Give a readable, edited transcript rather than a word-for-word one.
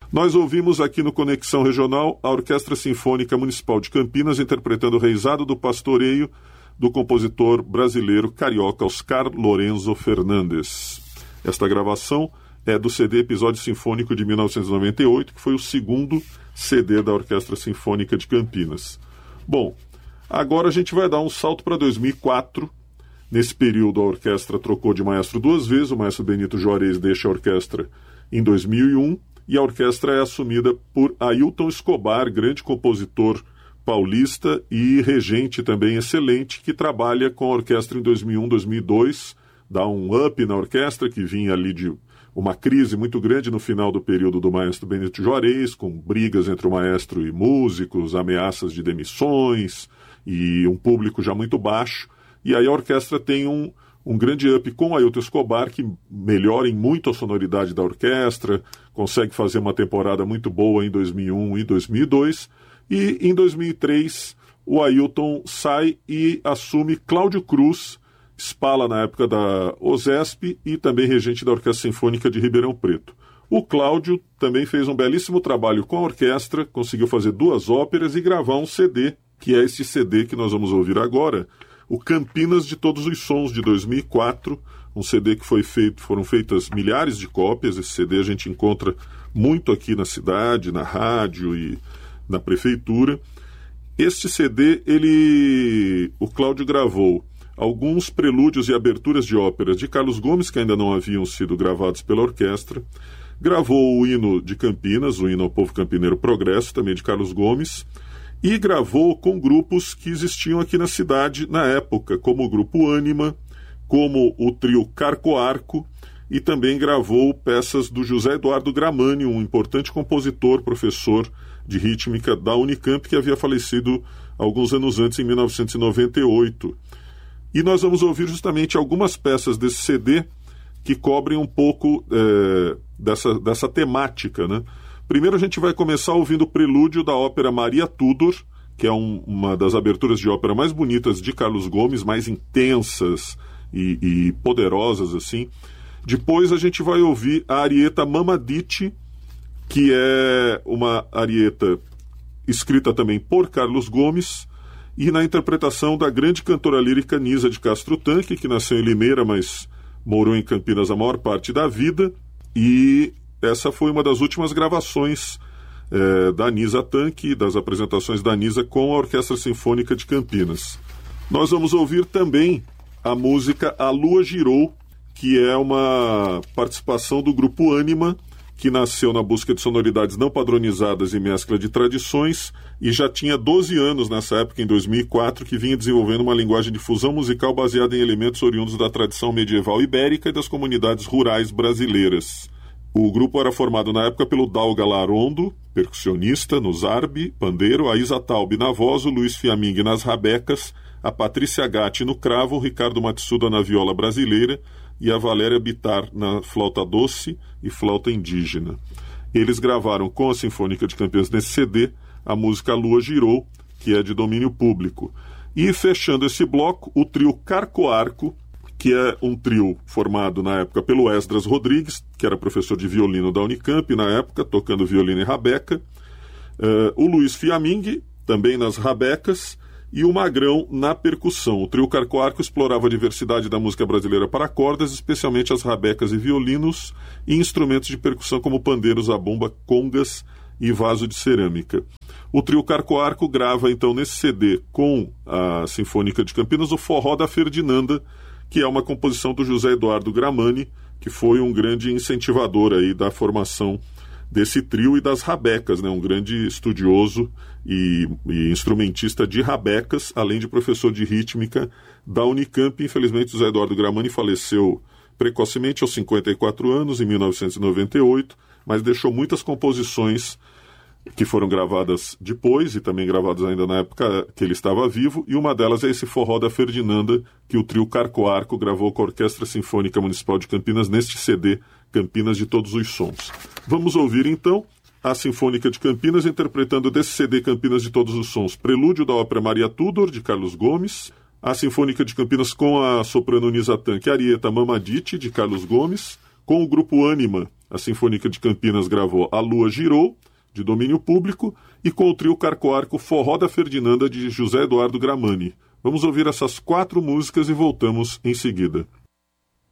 Nós ouvimos aqui no Conexão Regional a Orquestra Sinfônica Municipal de Campinas interpretando o Reisado do Pastoreio, do compositor brasileiro carioca Oscar Lorenzo Fernandes. Esta gravação é do CD Episódio Sinfônico de 1998, que foi o segundo CD da Orquestra Sinfônica de Campinas. Bom, agora a gente vai dar um salto para 2004. Nesse período a orquestra trocou de maestro duas vezes, o maestro Benito Juarez deixa a orquestra em 2001, e a orquestra é assumida por Ailton Escobar, grande compositor paulista e regente também excelente, que trabalha com a orquestra em 2001, 2002, dá um up na orquestra, que vinha ali de uma crise muito grande no final do período do maestro Benito Juarez, com brigas entre o maestro e músicos, ameaças de demissões e um público já muito baixo. E aí a orquestra tem um grande up com Ailton Escobar, que melhora em muito a sonoridade da orquestra, consegue fazer uma temporada muito boa em 2001 e 2002, e em 2003 o Ailton sai e assume Cláudio Cruz, Spala na época da OSESP e também regente da Orquestra Sinfônica de Ribeirão Preto. O Cláudio também fez um belíssimo trabalho com a orquestra, conseguiu fazer 2 óperas e gravar um CD, que é esse CD que nós vamos ouvir agora, o Campinas de Todos os Sons, de 2004, um CD que foram feitas milhares de cópias. Esse CD a gente encontra muito aqui na cidade, na rádio e na prefeitura. Este CD, o Cláudio gravou alguns prelúdios e aberturas de óperas de Carlos Gomes, que ainda não haviam sido gravados pela orquestra. Gravou o hino de Campinas, o hino ao povo campineiro Progresso, também de Carlos Gomes. E gravou com grupos que existiam aqui na cidade na época, como o Grupo Ânima, como o trio Carcoarco, e também gravou peças do José Eduardo Gramani, um importante compositor, professor de rítmica da Unicamp, que havia falecido alguns anos antes, em 1998. E nós vamos ouvir justamente algumas peças desse CD que cobrem um pouco dessa temática, né? Primeiro a gente vai começar ouvindo o prelúdio da ópera Maria Tudor, que é uma das aberturas de ópera mais bonitas de Carlos Gomes, mais intensas e poderosas, assim. Depois a gente vai ouvir a arieta Mamadite, que é uma arieta escrita também por Carlos Gomes, e na interpretação da grande cantora lírica Nisa de Castro Tanque, que nasceu em Limeira, mas morou em Campinas a maior parte da vida, e essa foi uma das últimas gravações da Nisa Tanque, das apresentações da Nisa com a Orquestra Sinfônica de Campinas. Nós vamos ouvir também a música A Lua Girou, que é uma participação do Grupo Ânima, que nasceu na busca de sonoridades não padronizadas e mescla de tradições, e já tinha 12 anos nessa época, em 2004, que vinha desenvolvendo uma linguagem de fusão musical baseada em elementos oriundos da tradição medieval ibérica e das comunidades rurais brasileiras. O grupo era formado na época pelo Dalga Larondo, percussionista, no zarbe, pandeiro, a Isa Taube na voz, o Luiz Fiaming nas rabecas, a Patrícia Gatti no cravo, o Ricardo Matsuda na viola brasileira e a Valéria Bittar na flauta doce e flauta indígena. Eles gravaram com a Sinfônica de Campinas nesse CD a música A Lua Girou, que é de domínio público. E fechando esse bloco, o trio Carcoarco, que é um trio formado na época pelo Esdras Rodrigues, que era professor de violino da Unicamp na época, tocando violino e rabeca, o Luiz Fiaming, também nas rabecas, e o Magrão na percussão. O trio Carcoarco explorava a diversidade da música brasileira para cordas, especialmente as rabecas e violinos, e instrumentos de percussão como pandeiros, zabumba, congas e vaso de cerâmica. O trio Carcoarco grava então nesse CD com a Sinfônica de Campinas o Forró da Ferdinanda, que é uma composição do José Eduardo Gramani, que foi um grande incentivador aí da formação desse trio e das rabecas, né? Um grande estudioso e instrumentista de rabecas, além de professor de rítmica da Unicamp. Infelizmente, José Eduardo Gramani faleceu precocemente aos 54 anos, em 1998, mas deixou muitas composições que foram gravadas depois e também gravadas ainda na época que ele estava vivo, e uma delas é esse Forró da Ferdinanda, que o trio Carcoarco gravou com a Orquestra Sinfônica Municipal de Campinas neste CD Campinas de Todos os Sons. Vamos ouvir então a Sinfônica de Campinas interpretando desse CD Campinas de Todos os Sons prelúdio da ópera Maria Tudor, de Carlos Gomes, a Sinfônica de Campinas com a soprano Nisa Tanque, arieta Mamadite, de Carlos Gomes, com o Grupo Ânima, A Sinfônica de Campinas gravou A Lua Girou, de domínio público, e com o trio Carcoarco Forró da Ferdinanda, de José Eduardo Gramani. Vamos ouvir essas 4 músicas e voltamos em seguida.